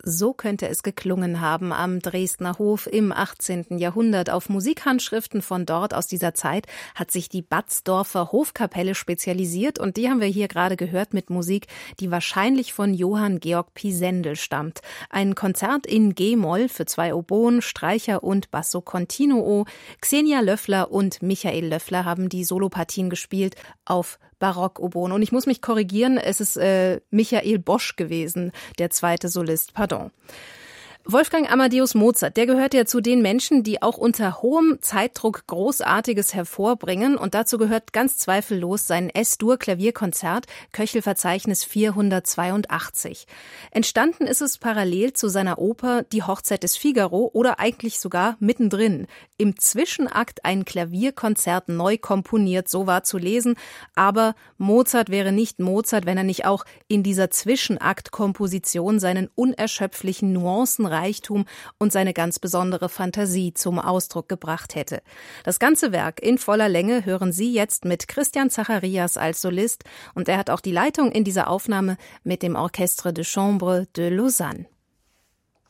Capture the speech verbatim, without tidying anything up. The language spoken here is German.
So könnte es geklungen haben am Dresdner Hof im achtzehnten Jahrhundert. Auf Musikhandschriften von dort aus dieser Zeit hat sich die Batzdorfer Hofkapelle spezialisiert und die haben wir hier gerade gehört mit Musik, die wahrscheinlich von Johann Georg Pisendel stammt. Ein Konzert in G-Moll für zwei Oboen, Streicher und Basso Continuo. Xenia Löffler und Michael Löffler haben die Solopartien gespielt auf Barockoboen. Und ich muss mich korrigieren, es ist äh, Michael Bosch gewesen, der zweite Solist. Pardon. Wolfgang Amadeus Mozart, der gehört ja zu den Menschen, die auch unter hohem Zeitdruck Großartiges hervorbringen. Und dazu gehört ganz zweifellos sein S-Dur-Klavierkonzert, Köchelverzeichnis vierhundertzweiundachtzig. Entstanden ist es parallel zu seiner Oper Die Hochzeit des Figaro oder eigentlich sogar mittendrin. Im Zwischenakt ein Klavierkonzert neu komponiert, so war zu lesen. Aber Mozart wäre nicht Mozart, wenn er nicht auch in dieser Zwischenaktkomposition seinen unerschöpflichen Nuancen Reichtum und seine ganz besondere Fantasie zum Ausdruck gebracht hätte. Das ganze Werk in voller Länge hören Sie jetzt mit Christian Zacharias als Solist und er hat auch die Leitung in dieser Aufnahme mit dem Orchestre de Chambre de Lausanne.